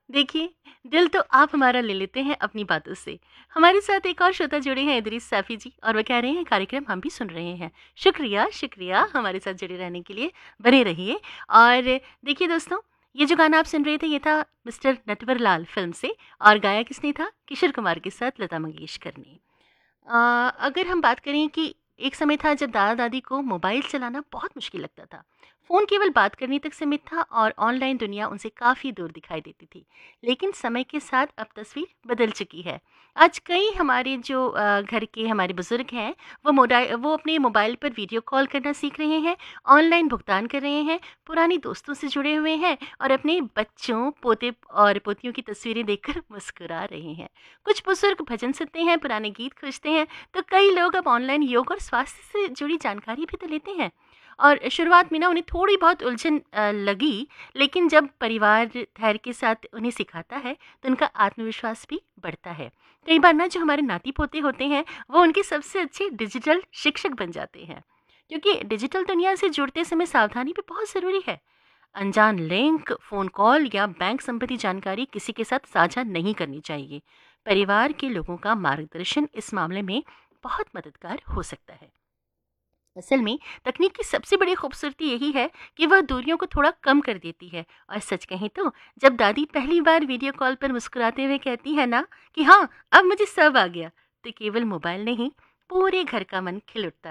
देखिए, दिल तो आप हमारा ले लेते हैं अपनी बातों से। हमारे साथ एक और श्रोता जुड़े हैं इदरीस सैफ़ी जी और वो कह रहे हैं कार्यक्रम हम भी सुन रहे हैं। शुक्रिया, शुक्रिया हमारे साथ जुड़े रहने के लिए, बने रहिए। और देखिए दोस्तों, ये जो गाना आप सुन रहे थे ये था मिस्टर नटवरलाल फ़िल्म से और गाया किसने था? किशोर कुमार के साथ लता मंगेशकर ने। अगर हम बात करें कि एक समय था जब दादा-दादी को मोबाइल चलाना बहुत मुश्किल लगता था। फ़ोन केवल बात करने तक सीमित था और ऑनलाइन दुनिया उनसे काफ़ी दूर दिखाई देती थी। लेकिन समय के साथ अब तस्वीर बदल चुकी है। आज कई हमारे जो घर के हमारे बुज़ुर्ग हैं, वो अपने मोबाइल पर वीडियो कॉल करना सीख रहे हैं, ऑनलाइन भुगतान कर रहे हैं, पुराने दोस्तों से जुड़े हुए हैं और अपने बच्चों, पोते और पोतियों की तस्वीरें देखकर मुस्कुरा रहे हैं। कुछ बुजुर्ग भजन सुनते हैं, पुराने गीत खोजते हैं, तो कई लोग अब ऑनलाइन योग और स्वास्थ्य से जुड़ी जानकारी भी तो लेते हैं। और शुरुआत में ना उन्हें थोड़ी बहुत उलझन लगी, लेकिन जब परिवार धैर्य के साथ उन्हें सिखाता है, तो उनका आत्मविश्वास भी बढ़ता है। कई बार ना जो हमारे नाती पोते होते हैं, वो उनके सबसे अच्छे डिजिटल शिक्षक बन जाते हैं, क्योंकि डिजिटल दुनिया से जुड़ते समय सावधानी भी बहुत ज़रूरी है। अनजान लिंक, फ़ोन कॉल या बैंक संबंधी जानकारी किसी के साथ साझा नहीं करनी चाहिए। परिवार के लोगों का मार्गदर्शन इस मामले में बहुत मददगार हो सकता है। असल में तकनीक की सबसे बड़ी खूबसूरती यही है कि वह दूरियों को थोड़ा कम कर देती है। और सच कहें तो जब दादी पहली बार वीडियो कॉल पर मुस्कुराते हुए कहती है ना कि हाँ अब मुझे सब आ गया, तो केवल मोबाइल नहीं, पूरे घर का मन खिल उठता